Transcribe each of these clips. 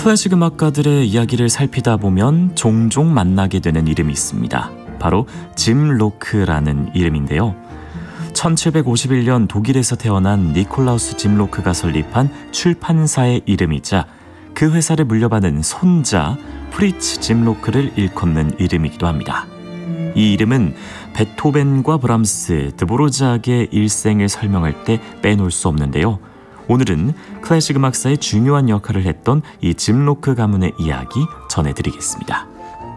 클래식 음악가들의 이야기를 살피다 보면 종종 만나게 되는 이름이 있습니다. 바로 짐 로크라는 이름인데요. 1751년 독일에서 태어난 니콜라우스 짐 로크가 설립한 출판사의 이름이자 그 회사를 물려받은 손자 프리츠 짐 로크를 일컫는 이름이기도 합니다. 이 이름은 베토벤과 브람스, 드보로작의 일생을 설명할 때 빼놓을 수 없는데요. 오늘은 클래식 음악사의 중요한 역할을 했던 이 짐 로크 가문의 이야기 전해드리겠습니다.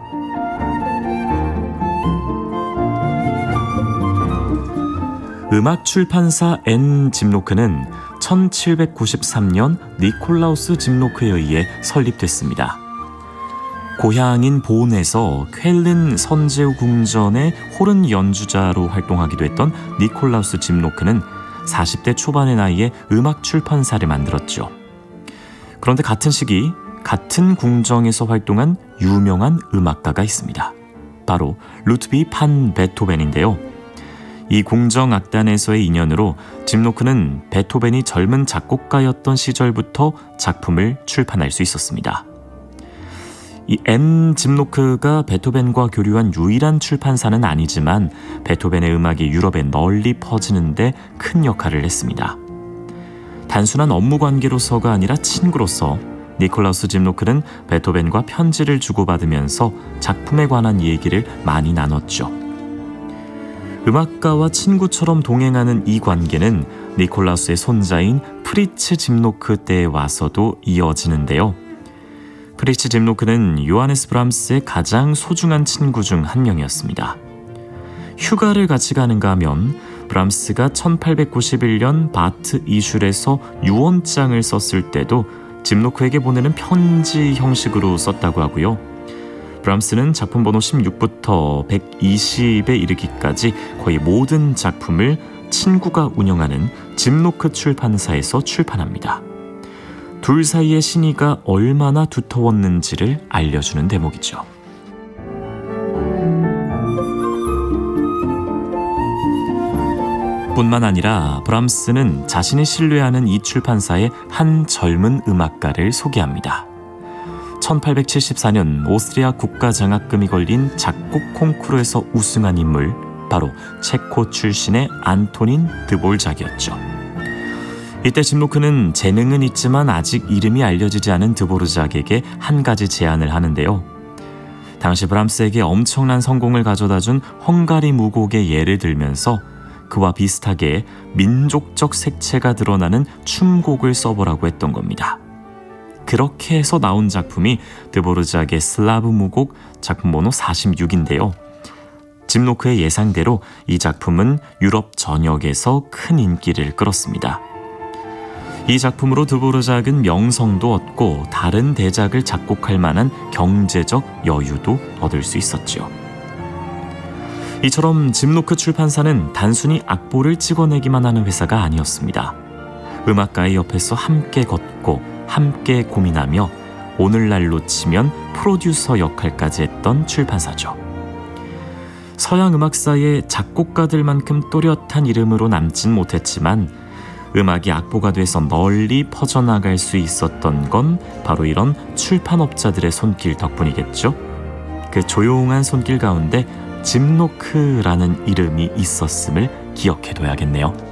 음악 출판사 N 짐 로크는 1793년 니콜라우스 짐 로크에 의해 설립됐습니다. 고향인 본에서 쾰른 선제우 궁전의 호른 연주자로 활동하기도 했던 니콜라우스 짐 로크는 40대 초반의 나이에 음악 출판사를 만들었죠. 그런데 같은 시기 같은 궁정에서 활동한 유명한 음악가가 있습니다. 바로 루트비 판 베토벤인데요. 이 궁정 악단에서의 인연으로 짐 로크는 베토벤이 젊은 작곡가였던 시절부터 작품을 출판할 수 있었습니다. 이 N 짐 로크가 베토벤과 교류한 유일한 출판사는 아니지만 베토벤의 음악이 유럽에 널리 퍼지는 데 큰 역할을 했습니다. 단순한 업무 관계로서가 아니라 친구로서 니콜라우스 짐 로크는 베토벤과 편지를 주고받으면서 작품에 관한 얘기를 많이 나눴죠. 음악가와 친구처럼 동행하는 이 관계는 니콜라우스의 손자인 프리츠 짐 로크 때에 와서도 이어지는데요. 프리츠 짐 로크는 요하네스 브람스의 가장 소중한 친구 중 한 명이었습니다. 휴가를 같이 가는가 하면 브람스가 1891년 바트 이슐에서 유언장을 썼을 때도 짐 로크에게 보내는 편지 형식으로 썼다고 하고요. 브람스는 작품 번호 16부터 120에 이르기까지 거의 모든 작품을 친구가 운영하는 짐 로크 출판사에서 출판합니다. 둘 사이의 신의가 얼마나 두터웠는지를 알려주는 대목이죠. 뿐만 아니라 브람스는 자신이 신뢰하는 이 출판사의 한 젊은 음악가를 소개합니다. 1874년 오스트리아 국가장학금이 걸린 작곡 콩쿠르에서 우승한 인물, 바로 체코 출신의 안토닌 드볼작이었죠. 이때 짐 로크는 재능은 있지만 아직 이름이 알려지지 않은 드보르작에게 한 가지 제안을 하는데요. 당시 브람스에게 엄청난 성공을 가져다준 헝가리 무곡의 예를 들면서 그와 비슷하게 민족적 색채가 드러나는 춤곡을 써보라고 했던 겁니다. 그렇게 해서 나온 작품이 드보르작의 슬라브 무곡 작품 번호 46인데요. 짐 로크의 예상대로 이 작품은 유럽 전역에서 큰 인기를 끌었습니다. 이 작품으로 드보르작은 명성도 얻고 다른 대작을 작곡할 만한 경제적 여유도 얻을 수 있었죠. 이처럼 짐 로크 출판사는 단순히 악보를 찍어내기만 하는 회사가 아니었습니다. 음악가의 옆에서 함께 걷고 함께 고민하며 오늘날로 치면 프로듀서 역할까지 했던 출판사죠. 서양 음악사의 작곡가들만큼 또렷한 이름으로 남진 못했지만 음악이 악보가 돼서 널리 퍼져나갈 수 있었던 건 바로 이런 출판업자들의 손길 덕분이겠죠. 그 조용한 손길 가운데 짐 로크라는 이름이 있었음을 기억해둬야겠네요.